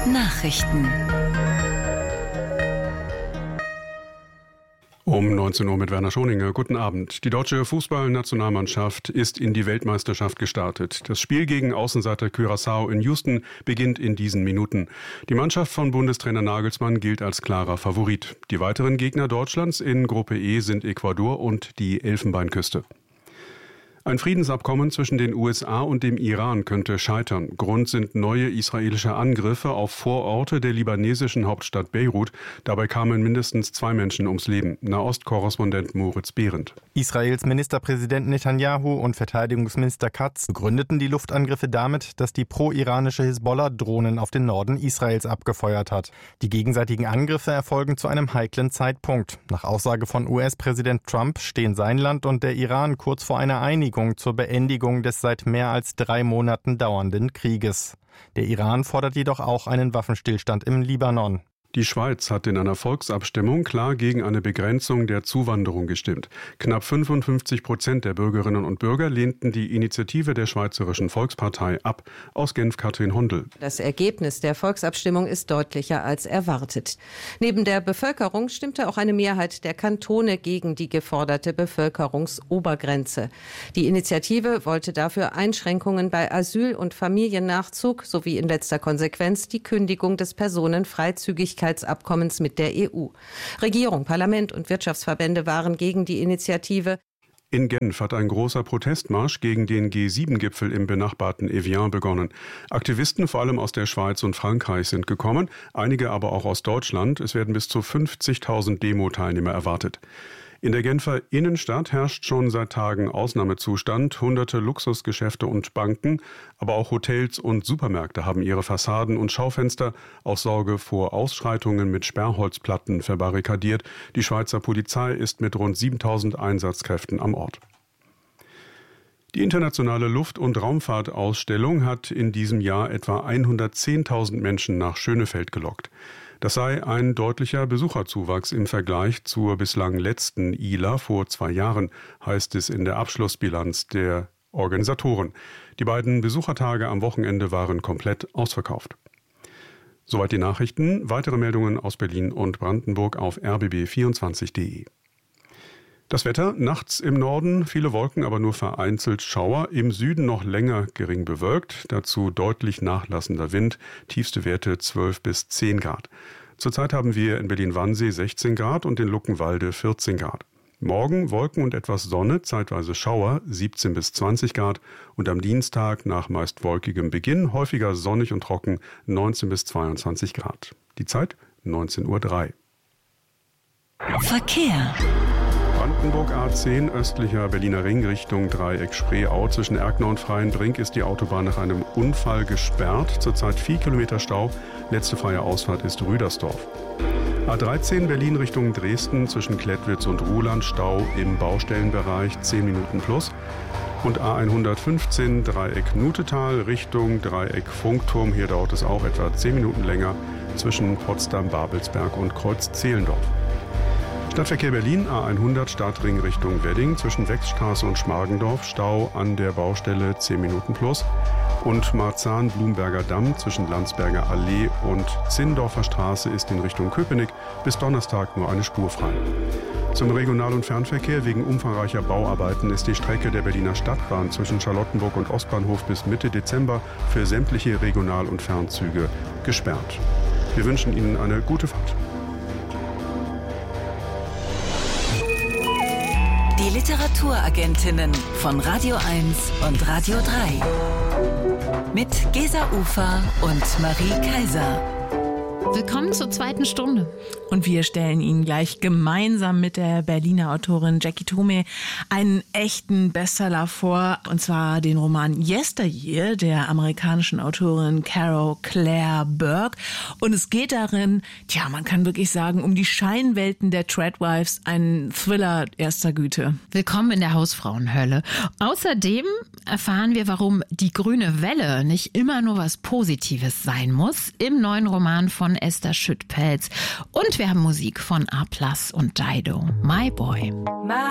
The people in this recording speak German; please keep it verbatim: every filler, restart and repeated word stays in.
Nachrichten. Um neunzehn Uhr mit Werner Schoninger. Guten Abend. Die deutsche Fußballnationalmannschaft ist in die Weltmeisterschaft gestartet. Das Spiel gegen Außenseiter Curaçao in Houston beginnt in diesen Minuten. Die Mannschaft von Bundestrainer Nagelsmann gilt als klarer Favorit. Die weiteren Gegner Deutschlands in Gruppe E sind Ecuador und die Elfenbeinküste. Ein Friedensabkommen zwischen den U S A und dem Iran könnte scheitern. Grund sind neue israelische Angriffe auf Vororte der libanesischen Hauptstadt Beirut. Dabei kamen mindestens zwei Menschen ums Leben. Nahost-Korrespondent Moritz Behrendt. Israels Ministerpräsident Netanyahu und Verteidigungsminister Katz begründeten die Luftangriffe damit, dass die pro-iranische Hisbollah Drohnen auf den Norden Israels abgefeuert hat. Die gegenseitigen Angriffe erfolgen zu einem heiklen Zeitpunkt. Nach Aussage von U S-Präsident Trump stehen sein Land und der Iran kurz vor einer Einigung zur Beendigung des seit mehr als drei Monaten dauernden Krieges. Der Iran fordert jedoch auch einen Waffenstillstand im Libanon. Die Schweiz hat in einer Volksabstimmung klar gegen eine Begrenzung der Zuwanderung gestimmt. Knapp fünfundfünfzig Prozent der Bürgerinnen und Bürger lehnten die Initiative der Schweizerischen Volkspartei ab. Aus Genf Katrin Hondel. Das Ergebnis der Volksabstimmung ist deutlicher als erwartet. Neben der Bevölkerung stimmte auch eine Mehrheit der Kantone gegen die geforderte Bevölkerungsobergrenze. Die Initiative wollte dafür Einschränkungen bei Asyl- und Familiennachzug sowie in letzter Konsequenz die Kündigung des Personenfreizügigkeitsabkommens mit der E U. Regierung, Parlament und Wirtschaftsverbände waren gegen die Initiative. In Genf hat ein großer Protestmarsch gegen den G sieben Gipfel im benachbarten Evian begonnen. Aktivisten vor allem aus der Schweiz und Frankreich sind gekommen, einige aber auch aus Deutschland. Es werden bis zu fünfzigtausend Demo-Teilnehmer erwartet. In der Genfer Innenstadt herrscht schon seit Tagen Ausnahmezustand. Hunderte Luxusgeschäfte und Banken, aber auch Hotels und Supermärkte haben ihre Fassaden und Schaufenster aus Sorge vor Ausschreitungen mit Sperrholzplatten verbarrikadiert. Die Schweizer Polizei ist mit rund siebentausend Einsatzkräften am Ort. Die internationale Luft- und Raumfahrtausstellung hat in diesem Jahr etwa hundertzehntausend Menschen nach Schönefeld gelockt. Das sei ein deutlicher Besucherzuwachs im Vergleich zur bislang letzten I L A vor zwei Jahren, heißt es in der Abschlussbilanz der Organisatoren. Die beiden Besuchertage am Wochenende waren komplett ausverkauft. Soweit die Nachrichten. Weitere Meldungen aus Berlin und Brandenburg auf r b b vierundzwanzig punkt d e. Das Wetter, nachts im Norden viele Wolken, aber nur vereinzelt Schauer, im Süden noch länger gering bewölkt, dazu deutlich nachlassender Wind, tiefste Werte zwölf bis zehn Grad. Zurzeit haben wir in Berlin-Wannsee sechzehn Grad und in Luckenwalde vierzehn Grad. Morgen Wolken und etwas Sonne, zeitweise Schauer, siebzehn bis zwanzig Grad und am Dienstag nach meist wolkigem Beginn häufiger sonnig und trocken, neunzehn bis zweiundzwanzig Grad. Die Zeit neunzehn Uhr drei. Verkehr. Brandenburg A zehn, östlicher Berliner Ring Richtung Dreieck Spreeau. Zwischen Erkner und Freienbrink ist die Autobahn nach einem Unfall gesperrt. Zurzeit vier Kilometer Stau. Letzte freie Ausfahrt ist Rüdersdorf. A dreizehn Berlin Richtung Dresden zwischen Klettwitz und Ruhland. Stau im Baustellenbereich zehn Minuten plus. Und A hundertfünfzehn Dreieck Nutetal Richtung Dreieck Funkturm. Hier dauert es auch etwa zehn Minuten länger zwischen Potsdam, Babelsberg und Kreuz Zehlendorf. Stadtverkehr Berlin, A hundert Stadtring Richtung Wedding, zwischen Wechsstraße und Schmargendorf, Stau an der Baustelle zehn Minuten plus. Und Marzahn-Blumberger Damm zwischen Landsberger Allee und Zinndorfer Straße ist in Richtung Köpenick bis Donnerstag nur eine Spur frei. Zum Regional- und Fernverkehr wegen umfangreicher Bauarbeiten ist die Strecke der Berliner Stadtbahn zwischen Charlottenburg und Ostbahnhof bis Mitte Dezember für sämtliche Regional- und Fernzüge gesperrt. Wir wünschen Ihnen eine gute Fahrt. Die Literaturagentinnen von Radio eins und Radio drei. Mit Gesa Ufer und Marie Kaiser. Willkommen zur zweiten Stunde. Und wir stellen Ihnen gleich gemeinsam mit der Berliner Autorin Jackie Toomey einen echten Bestseller vor, und zwar den Roman Yesteryear der amerikanischen Autorin Carol Claire Burke. Und es geht darin, tja, man kann wirklich sagen, um die Scheinwelten der Treadwives, ein Thriller erster Güte. Willkommen in der Hausfrauenhölle. Außerdem erfahren wir, warum die grüne Welle nicht immer nur was Positives sein muss, im neuen Roman von Esther Schüttpelz. Und wir haben Musik von A plus und Dido. My Boy. My